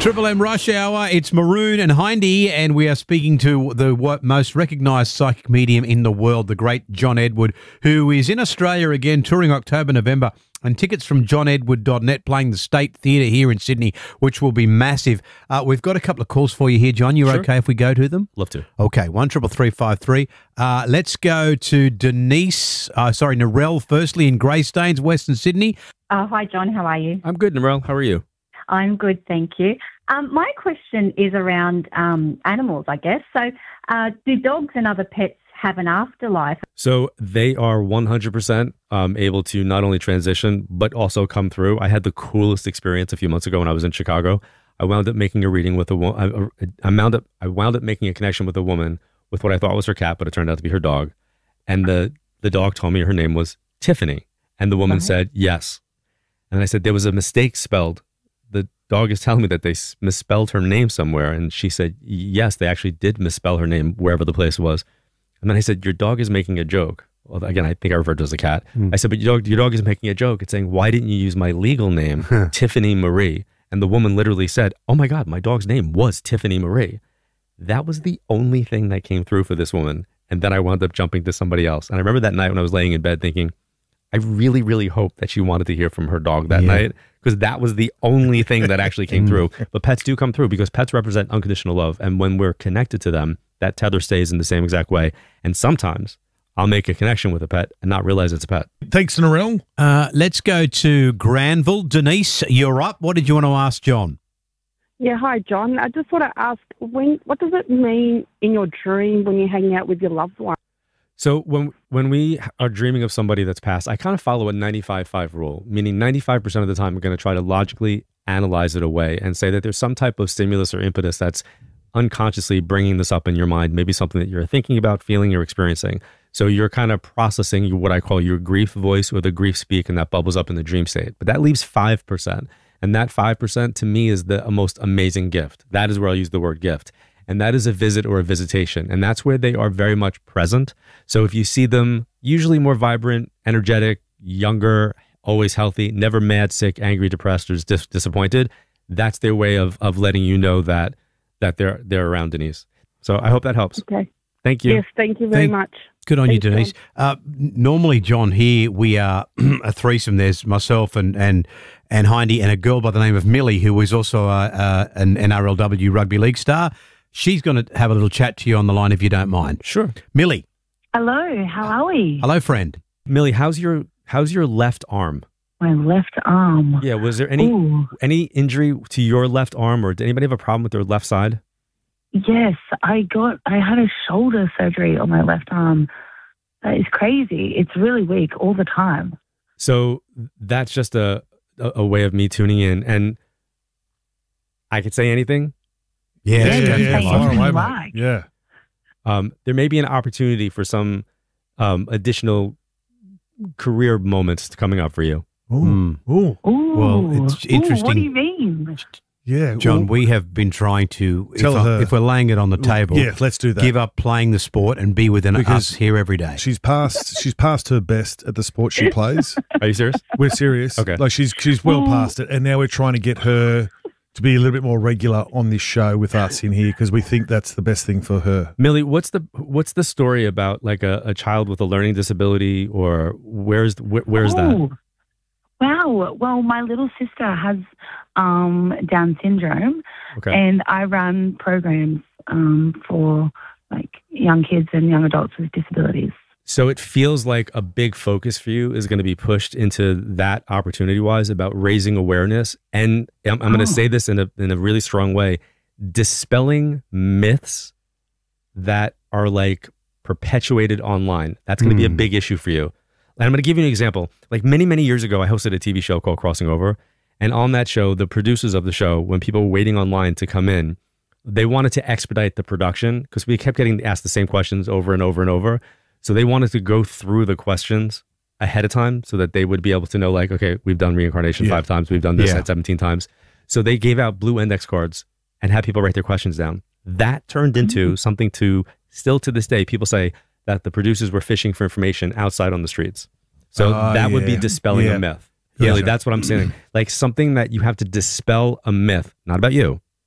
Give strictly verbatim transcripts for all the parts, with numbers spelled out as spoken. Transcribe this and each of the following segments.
Triple M Rush Hour, it's Maroon and Hindy, and we are speaking to the what most recognised psychic medium in the world, the great John Edward, who is in Australia again, touring October, November, and tickets from john edward dot net, playing the State Theatre here in Sydney, which will be massive. Uh, we've got a couple of calls for you here, John. You're Sure. okay if we go to them? Love to. Okay, one triple three five three. Uh, let's go to Denise, uh, sorry, Narelle, firstly in Greystanes, Western Sydney. Uh, hi, John. How are you? I'm good, Narelle. How are you? I'm good, thank you. Um, my question is around um, animals, I guess. So uh, do dogs and other pets have an afterlife? So they are one hundred percent um, able to not only transition, but also come through. I had the coolest experience a few months ago when I was in Chicago. I wound up making a reading with a woman. I, I, wound up, I wound up making a connection with a woman with what I thought was her cat, but it turned out to be her dog. And the, the dog told me her name was Tiffany. And the woman Right. said, yes. And I said, there was a mistake spelled. The dog is telling me that they s- misspelled her name somewhere. And she said, yes, they actually did misspell her name wherever the place was. And then I said, your dog is making a joke. Well, again, I think I referred to it as a cat. Mm. I said, but your dog, your dog is making a joke. It's saying, why didn't you use my legal name, Tiffany Marie? And the woman literally said, oh my God, my dog's name was Tiffany Marie. That was the only thing that came through for this woman. And then I wound up jumping to somebody else. And I remember that night when I was laying in bed thinking, I really, really hope that she wanted to hear from her dog that Yeah. night, because that was the only thing that actually came through. But pets do come through because pets represent unconditional love. And when we're connected to them, that tether stays in the same exact way. And sometimes I'll make a connection with a pet and not realize it's a pet. Thanks, Narelle. Uh, let's go to Granville. Denise, you're up. What did you want to ask John? Yeah, hi, John. I just want to ask, when what does it mean in your dream when you're hanging out with your loved one? So when when we are dreaming of somebody that's passed, I kind of follow a ninety-five five rule, meaning ninety-five percent of the time I'm going to try to logically analyze it away and say that there's some type of stimulus or impetus that's unconsciously bringing this up in your mind, maybe something that you're thinking about, feeling, or experiencing. So you're kind of processing what I call your grief voice or the grief speak, and that bubbles up in the dream state. But that leaves five percent. And that five percent to me is the most amazing gift. That is where I'll use the word gift. And that is a visit or a visitation. And that's where they are very much present. So if you see them, usually more vibrant, energetic, younger, always healthy, never mad, sick, angry, depressed, or dis- disappointed, that's their way of of letting you know that that they're they're around, Denise. So I hope that helps. Okay. Thank you. Yes, thank you very Thank- much. Good on Thanks, you, Denise. Uh, n- normally, John, here we are a threesome. There's myself and and and Hindy and a girl by the name of Millie, who is also a, uh, an N R L W rugby league star. She's going to have a little chat to you on the line if you don't mind. Sure. Millie, Hello, how are we? hello, friend. Millie, how's your how's your left arm? My left arm. Yeah, was there any Ooh, any injury to your left arm, or did anybody have a problem with their left side? yes, I got, I had a shoulder surgery on my left arm. That is crazy. It's really weak all the time. So that's just a, a a way of me tuning in, and I could say anything. Yeah, Yeah, yeah, just yeah, say fire anything away, you mate. like. Yeah. Um, there may be an opportunity for some um, additional career moments coming up for you. Ooh. Mm. Ooh. Ooh. Well, it's Ooh, interesting. what do you mean? Yeah. John, Ooh. we have been trying to, if, Tell I- her. if we're laying it on the table, Yeah, let's do that. give up playing the sport and be within Because us here every day. She's past. She's past her best at the sport she plays. Are you serious? We're serious. Okay. Like she's she's well Ooh. past it, and now we're trying to get her to be a little bit more regular on this show with us in here because we think that's the best thing for her. Millie, what's the what's the story about like a, a child with a learning disability, or where's where, where's that? Oh, wow. Well, my little sister has um, Down syndrome, Okay. and I run programs um, for like young kids and young adults with disabilities. So it feels like a big focus for you is going to be pushed into that opportunity wise about raising awareness. And I'm, I'm going Oh. to say this in a, in a really strong way, dispelling myths that are like perpetuated online. That's going to be a Mm. big issue for you. And I'm going to give you an example. Like many, many years ago, I hosted a T V show called Crossing Over. And on that show, the producers of the show, when people were waiting online to come in, they wanted to expedite the production because we kept getting asked the same questions over and over and over. So they wanted to go through the questions ahead of time so that they would be able to know, like, okay, we've done reincarnation Yeah. five times, we've done this Yeah. at seventeen times. So they gave out blue index cards and had people write their questions down. That turned into something to, still to this day, people say that the producers were fishing for information outside on the streets. So Ah, that would be yeah. dispelling Yeah. a myth. Gotcha. Really, that's what I'm saying. Like something that you have to dispel a myth, not about you,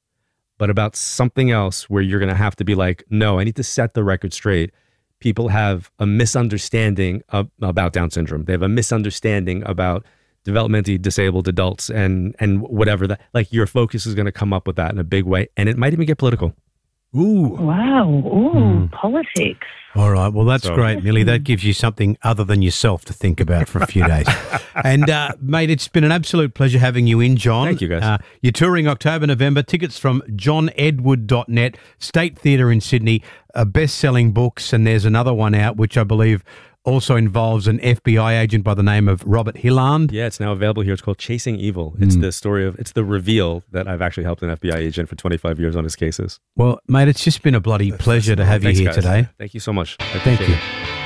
but about something else where you're going to have to be like, no, I need to set the record straight. People have a misunderstanding of, about Down syndrome. They have a misunderstanding about developmentally disabled adults and and whatever that, like your focus is going to come up with that in a big way. And it might even get political. Ooh. Wow. Ooh, Mm. politics. All right. Well, that's So- great, Millie. That gives you something other than yourself to think about for a few days. And, uh, mate, it's been an absolute pleasure having you in, John. Thank you, guys. Uh, you're touring October, November. Tickets from john edward dot net, State Theatre in Sydney, uh, best-selling books, and there's another one out, which I believe also involves an F B I agent by the name of Robert Hilland. Yeah, it's now available here. It's called Chasing Evil. It's Mm. the story of, it's the reveal that I've actually helped an F B I agent for twenty-five years on his cases. Well, mate, it's just been a bloody pleasure to have you Thanks, here guys. today. Thank you so much. I Thank appreciate you. it.